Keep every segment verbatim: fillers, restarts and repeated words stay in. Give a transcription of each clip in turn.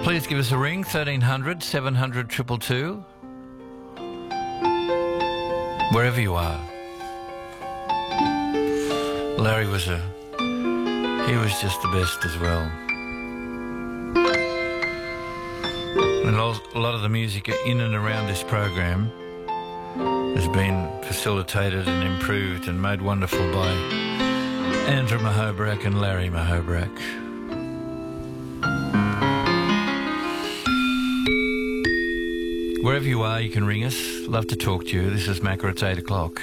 Please give us a ring, thirteen hundred, seven hundred, two two two. Wherever you are. Larry was a... he was just the best as well. And a lot of the music in and around this program has been facilitated and improved and made wonderful by Andrew Mahobrak and Larry Mahobrak. Wherever you are, you can ring us. Love to talk to you. This is Macca at eight o'clock.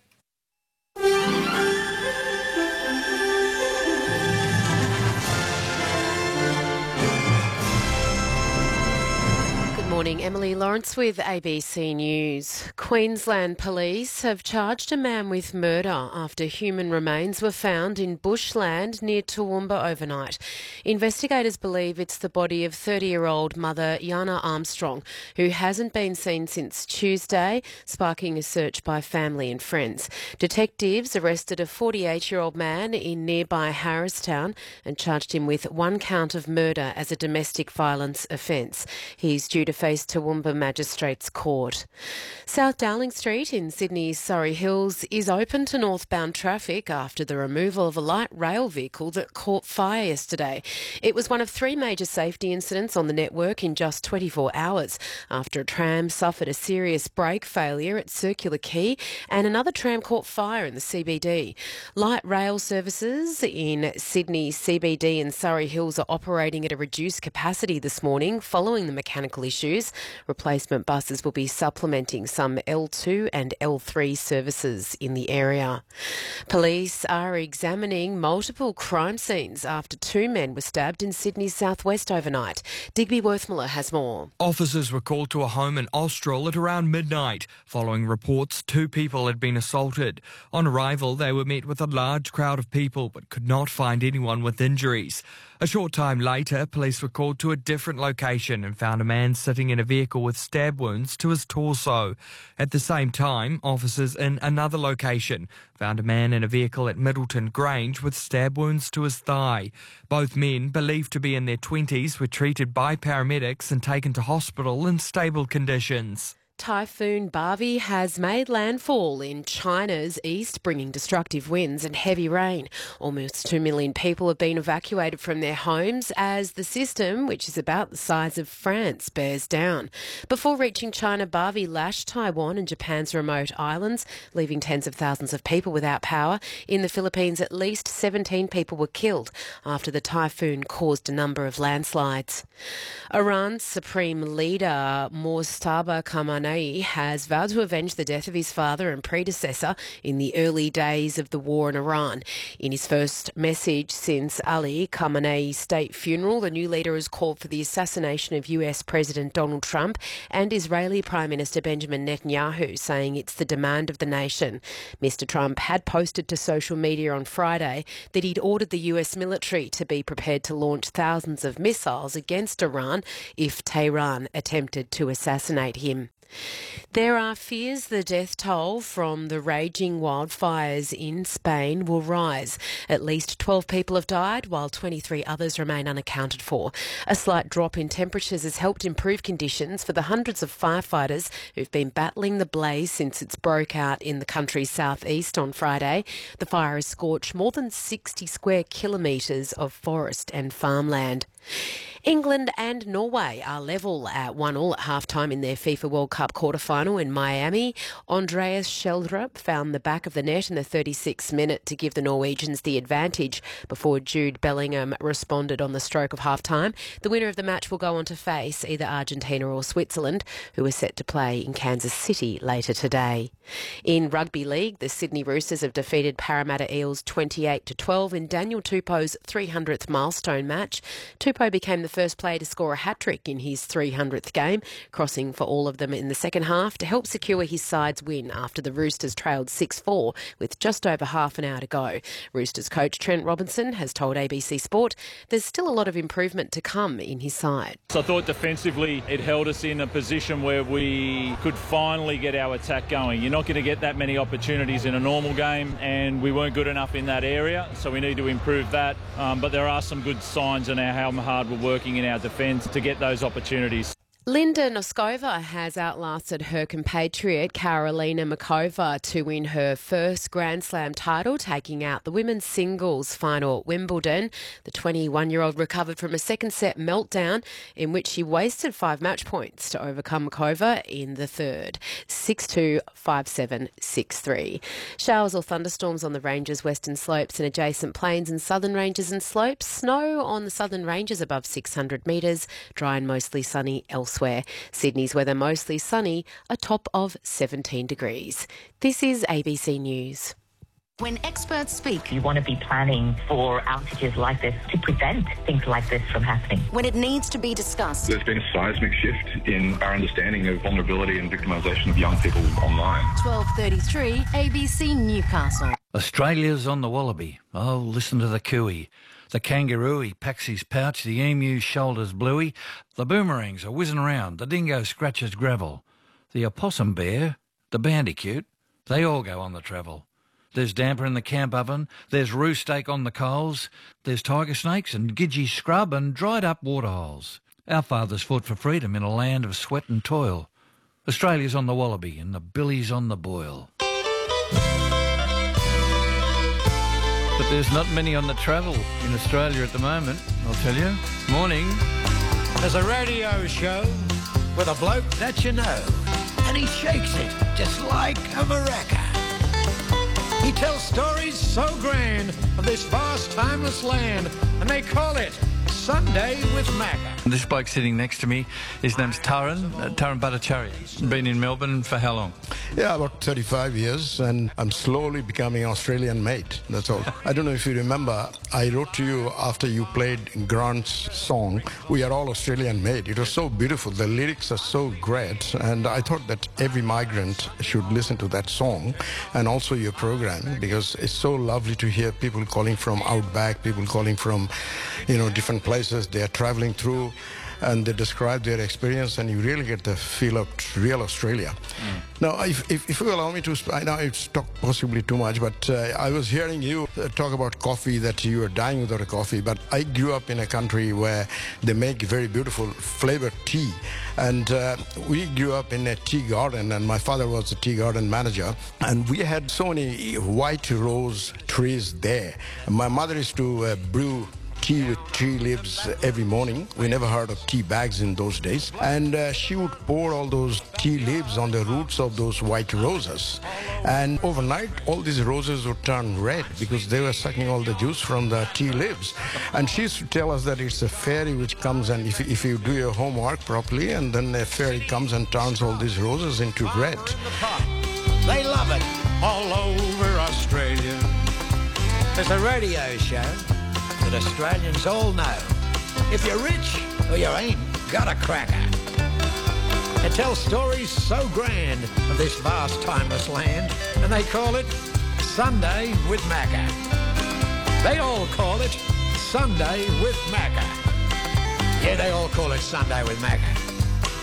Morning, Emily Lawrence with A B C News. Queensland Police have charged a man with murder after human remains were found in bushland near Toowoomba overnight. Investigators believe it's the body of thirty-year-old mother Yana Armstrong, who hasn't been seen since Tuesday, sparking a search by family and friends. Detectives arrested a forty-eight-year-old man in nearby Harristown and charged him with one count of murder as a domestic violence offence. He's due to face Toowoomba Magistrates Court. South Dowling Street in Sydney's Surrey Hills is open to northbound traffic after the removal of a light rail vehicle that caught fire yesterday. It was one of three major safety incidents on the network in just twenty-four hours after a tram suffered a serious brake failure at Circular Quay and another tram caught fire in the C B D. Light rail services in Sydney C B D and Surrey Hills are operating at a reduced capacity this morning following the mechanical issues. Replacement buses will be supplementing some L two and L three services in the area. Police are examining multiple crime scenes after two men were stabbed in Sydney's southwest overnight. Digby Worthmiller has more. Officers were called to a home in Austral at around midnight, following reports two people had been assaulted. On arrival, they were met with a large crowd of people but could not find anyone with injuries. A short time later, police were called to a different location and found a man sitting in a vehicle with stab wounds to his torso. At the same time, officers in another location found a man in a vehicle at Middleton Grange with stab wounds to his thigh. Both men, believed to be in their twenties, were treated by paramedics and taken to hospital in stable conditions. Typhoon Barbie has made landfall in China's east, bringing destructive winds and heavy rain. Almost two million people have been evacuated from their homes as the system, which is about the size of France, bears down. Before reaching China, Barbie lashed Taiwan and Japan's remote islands, leaving tens of thousands of people without power. In the Philippines, at least seventeen people were killed after the typhoon caused a number of landslides. Iran's supreme leader, Mojtaba Khamenei, has vowed to avenge the death of his father and predecessor in the early days of the war in Iran. In his first message since Ali Khamenei's state funeral, the new leader has called for the assassination of U S President Donald Trump and Israeli Prime Minister Benjamin Netanyahu, saying it's the demand of the nation. Mister Trump had posted to social media on Friday that he'd ordered the U S military to be prepared to launch thousands of missiles against Iran if Tehran attempted to assassinate him. There are fears the death toll from the raging wildfires in Spain will rise. At least twelve people have died, while twenty-three others remain unaccounted for. A slight drop in temperatures has helped improve conditions for the hundreds of firefighters who've been battling the blaze since it broke out in the country's southeast on Friday. The fire has scorched more than sixty square kilometres of forest and farmland. England and Norway are level at one all at half-time in their FIFA World Cup quarter-final in Miami. Andreas Schjelderup found the back of the net in the thirty-sixth minute to give the Norwegians the advantage before Jude Bellingham responded on the stroke of half-time. The winner of the match will go on to face either Argentina or Switzerland, who are set to play in Kansas City later today. In Rugby League, the Sydney Roosters have defeated Parramatta Eels twenty-eight to twelve in Daniel Tupou's three hundredth milestone match. Tupou became the first player to score a hat-trick in his three hundredth game, crossing for all of them in the second half to help secure his side's win after the Roosters trailed six four with just over half an hour to go. Roosters coach Trent Robinson has told A B C Sport there's still a lot of improvement to come in his side. I thought defensively it held us in a position where we could finally get our attack going. You're not going to get that many opportunities in a normal game, and we weren't good enough in that area, so we need to improve that. Um, but there are some good signs in our how hard we're working working in our defence to get those opportunities. Linda Noskova has outlasted her compatriot Karolina Muchova to win her first Grand Slam title, taking out the women's singles final at Wimbledon. The twenty-one-year-old recovered from a second-set meltdown in which she wasted five match points to overcome Muchova in the third. six two, five seven, six three. Showers or thunderstorms on the ranges, western slopes and adjacent plains and southern ranges and slopes. Snow on the southern ranges above six hundred metres. Dry and mostly sunny elsewhere. Sydney's weather mostly sunny, a top of seventeen degrees. This is A B C News. When experts speak, you want to be planning for outages like this to prevent things like this from happening. When it needs to be discussed. There's been a seismic shift in our understanding of vulnerability and victimisation of young people online. twelve thirty-three, A B C Newcastle. Australia's on the wallaby. Oh, listen to the cooey. The kangaroo packs his pouch, the emu's shoulders bluey, the boomerangs are whizzing around, the dingo scratches gravel. The opossum bear, the bandicoot, they all go on the travel. There's damper in the camp oven, there's roo steak on the coals, there's tiger snakes and gidgee scrub and dried up waterholes. Our fathers fought for freedom in a land of sweat and toil. Australia's on the wallaby and the billy's on the boil. But there's not many on the travel in Australia at the moment, I'll tell you. Morning. There's a radio show with a bloke that you know, and he shakes it just like a maraca. He tells stories so grand of this vast, timeless land, and they call it Sunday with Macca. This bloke sitting next to me, his name's Taran, uh, Taran Bhattacharya. Been in Melbourne for how long? Yeah, about thirty-five years, and I'm slowly becoming Australian mate, that's all. I don't know if you remember, I wrote to you after you played Grant's song, We Are All Australian Made. It was so beautiful, the lyrics are so great, and I thought that every migrant should listen to that song, and also your program, because it's so lovely to hear people calling from outback, people calling from, you know, different places they are traveling through, and they describe their experience, and you really get the feel of real Australia. Mm. Now, if, if, if you allow me to, I know I've talked possibly too much, but uh, I was hearing you talk about coffee, that you are dying without a coffee, but I grew up in a country where they make very beautiful flavored tea, and uh, we grew up in a tea garden, and my father was a tea garden manager, and we had so many white rose trees there. My mother used to uh, brew tea with tree leaves every morning. We never heard of tea bags in those days. And uh, she would pour all those tea leaves on the roots of those white roses. And overnight, all these roses would turn red because they were sucking all the juice from the tea leaves. And she used to tell us that it's a fairy which comes, and if, if you do your homework properly, and then a fairy comes and turns all these roses into red. They love it all over Australia. There's a radio show that Australians all know. If you're rich or you ain't got a cracker. It tells stories so grand of this vast, timeless land, and they call it Sunday with Macca. They all call it Sunday with Macca. Yeah, they all call it Sunday with Macca.